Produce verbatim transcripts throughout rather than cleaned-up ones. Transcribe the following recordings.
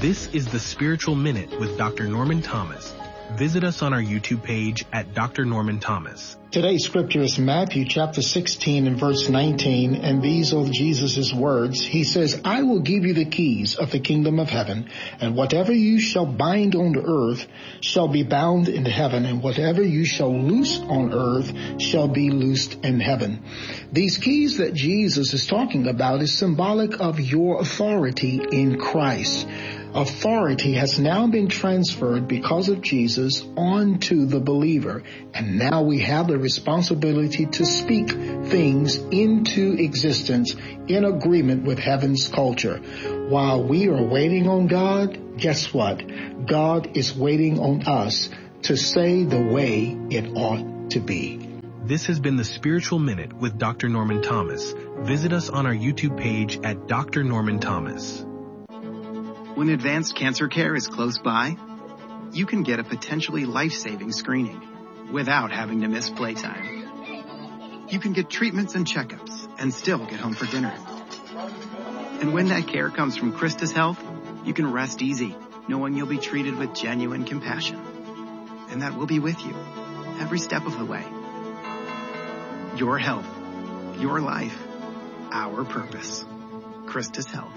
This is the Spiritual Minute with Doctor Norman Thomas. Visit us on our YouTube page at Doctor Norman Thomas. Today's scripture is Matthew chapter sixteen and verse nineteen, and these are Jesus' words. He says, I will give you the keys of the kingdom of heaven, and whatever you shall bind on earth shall be bound in heaven, and whatever you shall loose on earth shall be loosed in heaven. These keys that Jesus is talking about is symbolic of your authority in Christ. Authority has now been transferred because of Jesus onto the believer, and now we have the responsibility to speak things into existence in agreement with heaven's culture. While we are waiting on God, guess what? God is waiting on us to say the way it ought to be. This has been the Spiritual Minute with Doctor Norman Thomas. Visit us on our YouTube page at Doctor Norman Thomas. When advanced cancer care is close by, you can get a potentially life-saving screening without having to miss playtime. You can get treatments and checkups and still get home for dinner. And when that care comes from Christus Health, you can rest easy, knowing you'll be treated with genuine compassion. And that we'll be with you every step of the way. Your health, your life, our purpose. Christus Health.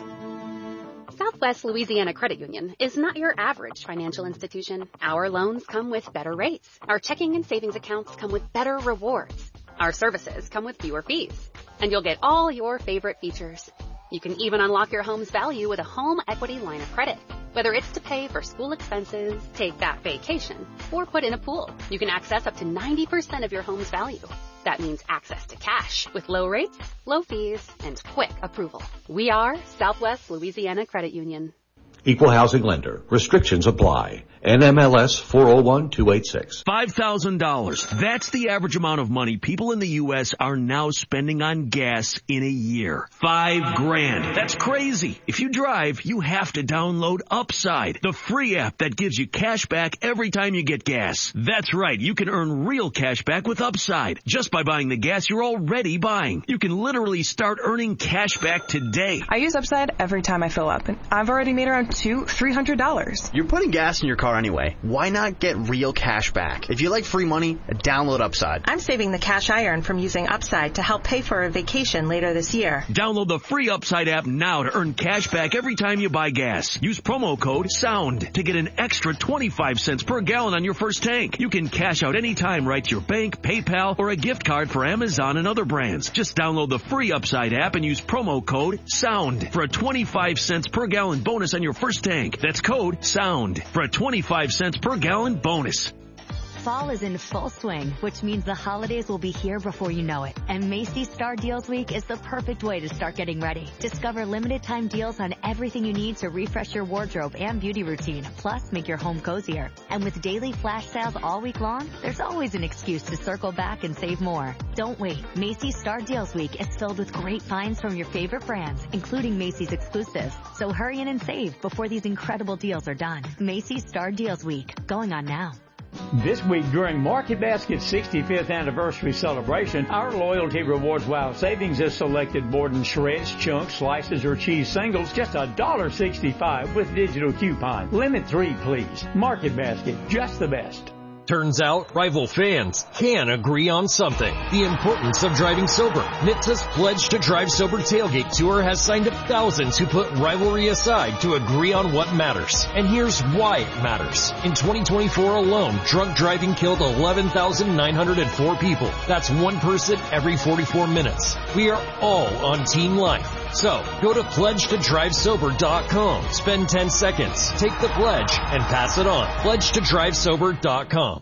Southwest Louisiana Credit Union is not your average financial institution. Our loans come with better rates. Our checking and savings accounts come with better rewards. Our services come with fewer fees. And you'll get all your favorite features. You can even unlock your home's value with a home equity line of credit. Whether it's to pay for school expenses, take that vacation, or put in a pool, you can access up to ninety percent of your home's value. That means access to cash with low rates, low fees, and quick approval. We are Southwest Louisiana Credit Union. Equal housing lender. Restrictions apply. N M L S four oh one two eight six. five thousand dollars. That's the average amount of money people in the U S are now spending on gas in a year. Five grand. That's crazy. If you drive, you have to download Upside, the free app that gives you cash back every time you get gas. That's right. You can earn real cash back with Upside just by buying the gas you're already buying. You can literally start earning cash back today. I use Upside every time I fill up, and I've already made around two, three hundred dollars. You're putting gas in your car anyway. Why not get real cash back? If you like free money, download Upside. I'm saving the cash I earn from using Upside to help pay for a vacation later this year. Download the free Upside app now to earn cash back every time you buy gas. Use promo code SOUND to get an extra twenty-five cents per gallon on your first tank. You can cash out anytime right to your bank, PayPal, or a gift card for Amazon and other brands. Just download the free Upside app and use promo code SOUND for a twenty-five cents per gallon bonus on your first tank. That's code SOUND for a twenty-five cents per gallon bonus. Fall is in full swing, which means the holidays will be here before you know it. And Macy's Star Deals Week is the perfect way to start getting ready. Discover limited time deals on everything you need to refresh your wardrobe and beauty routine, plus make your home cozier. And with daily flash sales all week long, there's always an excuse to circle back and save more. Don't wait. Macy's Star Deals Week is filled with great finds from your favorite brands, including Macy's exclusives. So hurry in and save before these incredible deals are done. Macy's Star Deals Week, going on now. This week during Market Basket's sixty-fifth anniversary celebration, our loyalty rewards wow savings is selected Borden shreds, chunks, slices, or cheese singles, just one dollar sixty-five with digital coupon. Limit three, please. Market Basket, just the best. Turns out, rival fans can agree on something. The importance of driving sober. N H T Sa's Pledge to Drive Sober Tailgate Tour has signed up thousands who put rivalry aside to agree on what matters. And here's why it matters. In twenty twenty-four alone, drunk driving killed eleven thousand nine hundred four people. That's one person every forty-four minutes. We are all on Team Life. So, go to pledge to drive sober dot com, spend ten seconds, take the pledge, and pass it on. pledge to drive sober dot com.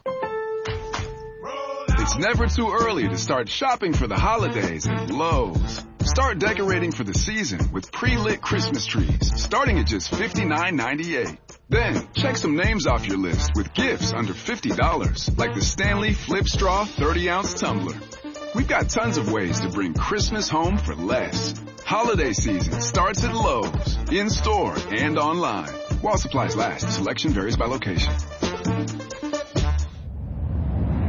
It's never too early to start shopping for the holidays at Lowe's. Start decorating for the season with pre-lit Christmas trees, starting at just fifty-nine ninety-eight. Then, check some names off your list with gifts under fifty dollars, like the Stanley Flip Straw thirty ounce tumbler. We've got tons of ways to bring Christmas home for less. Holiday season starts at Lowe's, in-store and online. While supplies last, selection varies by location.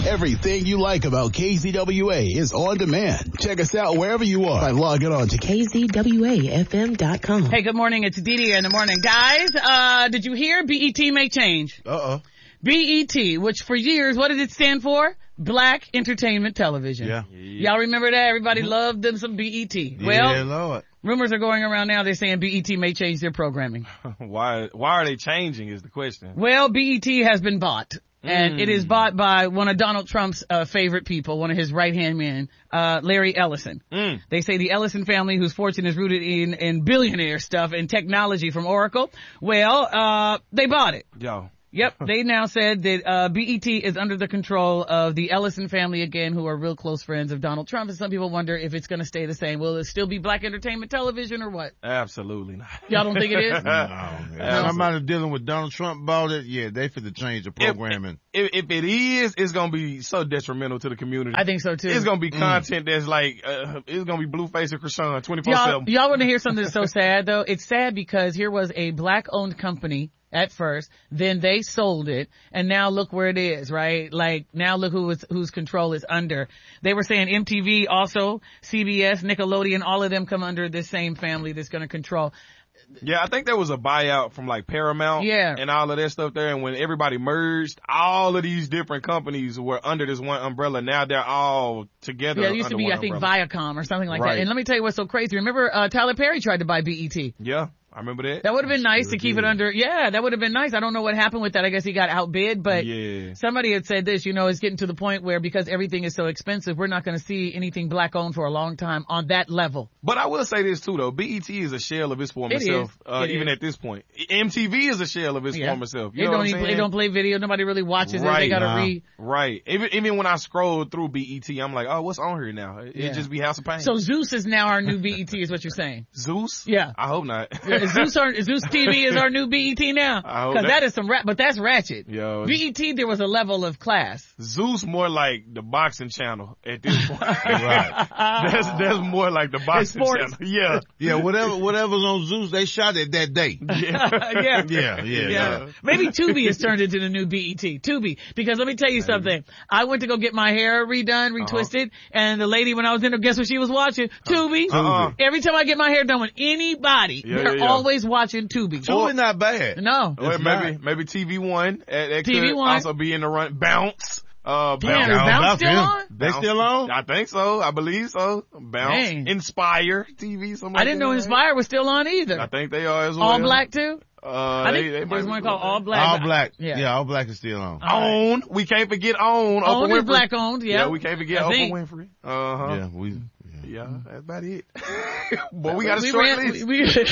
Everything you like about K Z W A is on demand. Check us out wherever you are by logging on to K Z W A F M dot com. Hey, good morning. It's Didi in the morning. Guys, uh, did you hear B E T may change? Uh-oh. B E T, which for years, what did it stand for? Black Entertainment Television. Yeah. yeah. Y'all remember that? Everybody mm-hmm. loved them some B E T. Yeah, well, Lord. Rumors are going around now. They're saying B E T may change their programming. why, why are they changing is the question. Well, B E T has been bought. And mm. it is bought by one of Donald Trump's uh, favorite people, one of his right-hand men, uh, Larry Ellison. Mm. They say the Ellison family, whose fortune is rooted in, in billionaire stuff and technology from Oracle, well, uh, they bought it. Yo. Yep, they now said that uh B E T is under the control of the Ellison family again, who are real close friends of Donald Trump. And some people wonder if it's going to stay the same. Will it still be Black Entertainment Television or what? Absolutely not. Y'all don't think it is? no. Somebody dealing with Donald Trump bought it. Yeah, they finna change the programming. If, if, if it is, it's going to be so detrimental to the community. I think so too. It's going to be content mm. that's like, uh, it's going to be Blueface and Krishan twenty-four seven. Y'all, y'all want to hear something that's so sad though? It's sad because here was a Black owned company at first, then they sold it, and now look where it is, right? Like, now look who is, whose control is under. They were saying M T V also, C B S, Nickelodeon, all of them come under this same family that's gonna control. Yeah, I think there was a buyout from like Paramount yeah. and all of that stuff there, and when everybody merged, all of these different companies were under this one umbrella. Now they're all together. Yeah, it used to be, I think, umbrella. Viacom or something like right. that. And let me tell you what's so crazy. Remember, uh, Tyler Perry tried to buy B E T? Yeah. I remember that. That would have been nice to keep it under, yeah, that would have been nice. I don't know what happened with that. I guess he got outbid, but yeah. somebody had said this, you know, it's getting to the point where because everything is so expensive, we're not going to see anything Black owned for a long time on that level. But I will say this too though, B E T is a shell of its former it self, uh, it even is. at this point. M T V is a shell of its yeah. former self. You they know don't what I'm even, saying? They don't play video. Nobody really watches right. it. They gotta nah. read. Right. Even, even when I scroll through B E T, I'm like, oh, what's on here now? It yeah. just be House of Pain. So Zeus is now our new B E T is what you're saying. Zeus? Yeah. I hope not. yeah, Zeus, our, Zeus T V is our new B E T now. Because that, that is some rap, but that's ratchet. Yo, B E T, there was a level of class. Zeus more like the boxing channel at this point. right. That's, that's more like the boxing channel. Yeah. Yeah, whatever, whatever's on Zeus, they shot it that day. Yeah. yeah. Yeah, yeah, yeah. Maybe Tubi has turned into the new B E T. Tubi. Because let me tell you Maybe. something. I went to go get my hair redone, retwisted, uh-huh. and the lady when I was in there, guess what she was watching? Tubi. Uh-uh. Every time I get my hair done with anybody, yeah, they're yeah, yeah. always watching Tubi. Tubi not bad. No. Well, maybe, not. maybe T V One. That T V could One. also be in the run. Bounce. Uh, Damn, Bounce, Bounce still on? They still on? I think so. I believe so. Bounce. Dang. Inspire T V. Something I like didn't that. know Inspire was still on either. I think they are as well. All Black too? Uh, I think they, they there's one called All Black. All Black. Yeah. yeah, All Black is still on. Own. Right. We can't forget Own. Own Oprah is Winfrey. Black owned, yeah. Yeah, we can't forget I Oprah think. Winfrey. Uh-huh. Yeah, we... Yeah. Yeah, that's about it. Boy, we got a we short ran, list. We, we,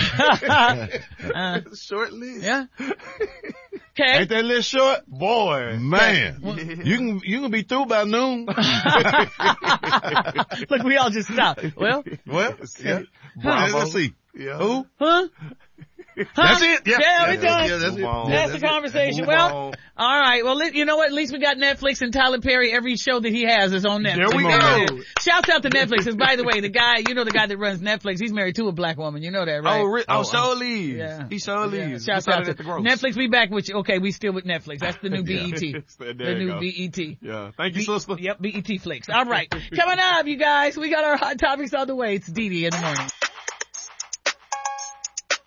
uh, short list. Yeah. Okay. Ain't that list short? Boy. Man. Well, you can, you can be through by noon. Look, we all just stopped. Well. Well, yeah. Bravo. Let's see. Yeah. Who? Huh? Huh? That's it. Yeah, yeah we're yeah, done. Yeah, that's, it. that's, that's the it. conversation. Move well, on. all right. Well, you know what? At least we got Netflix and Tyler Perry. Every show that he has is on Netflix. There we go. Shouts out to Netflix. And by the way, the guy, you know the guy that runs Netflix, he's married to a Black woman. You know that, right? Oh, re- oh, oh surely. Yeah. He surely yeah. is. Shouts out to Netflix. We back with you. Okay, we still with Netflix. That's the new B E T. the new go. B E T. Yeah. Thank you, B- sister. Yep, B E T Flicks. All right. Coming up, you guys, we got our hot topics on the way. It's Didi in the morning.